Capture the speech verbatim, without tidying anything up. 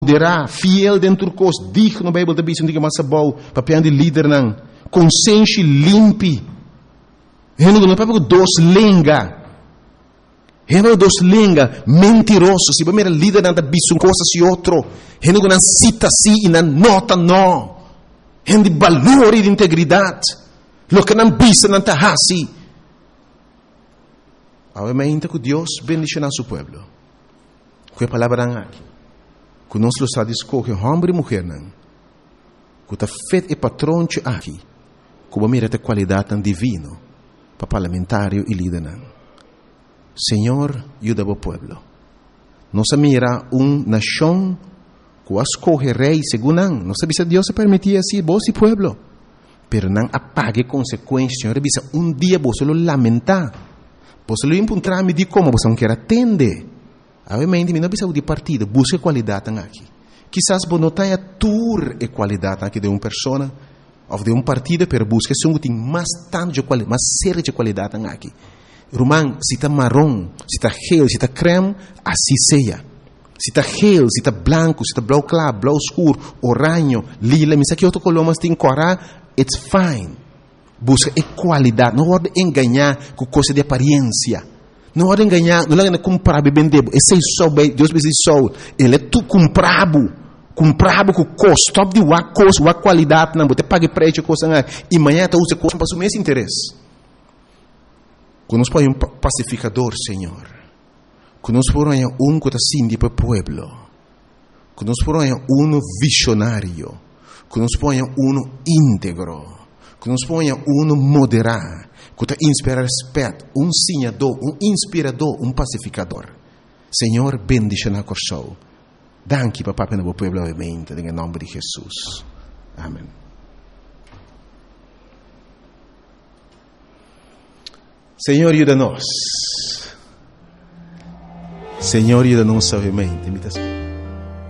moderar, fiel dentro do cos, digno no Bíblia também, não mais bom, papel de líder não, consciência limpe, ele não é para dois lenga. Ele dos lenga mentiroso, se primeiro líder anda bisu coisa se outro, ele não cita si e não nota não, ele de valor e de integridade, lo que não bisa não tá assim. Obviamente que Deus bendice a seu pueblo, que a palavra aqui, que nós lo está escolhe homem e mulher não, que está feito e patrão aqui, que mira a qualidade divino para parlamentário e líder não. Senhor, ajuda o pueblo. Nossa mira uma nação que escolhe rei segundo não. Não sabe se Deus se permitia assim, vos e pueblo. Pero não apague consequências. Senhor, bisa um dia vos lo lamentar. Vos lo encontrar me de como vos não quer atender. Obviamente, não bisa de partido, busque qualidade aqui. Quizás vos não tenha tur e qualidade aqui de uma pessoa ou de um partido, pero busque se tem mais tanto de qualidade, mais séria de qualidade aqui. Irmão, se está marrom, se está gel, se está creme, assim seja. Se está gel, se está branco, se está blau claro, blau escuro, oranho, lila, me aqui outro color, mas tem cora, it's fine. Busca qualidade, não pode enganar com coisa de aparência. Não pode enganar, não pode comprar e vender. Esse é só, Deus me diz só, ele é tu comprado. Comprado com custo, top de uma coisa, uma qualidade, não, você paga preço, coisa, e amanhã você usa coisa para o mesmo interesse. Que nos põe um pacificador, Senhor. Que nos põe um que está assim para o pueblo. Que nos põe um visionário. Que nos põe um íntegro. Que nos põe um moderado. Que está inspira respeito. Um sinhador, um inspirador, um pacificador. Senhor, bendice na corção. Danke, papá, para o pueblo, obviamente, em nome de Jesus. Amém. Senhor, ajuda-nos. Senhor, ajuda-nos, obviamente.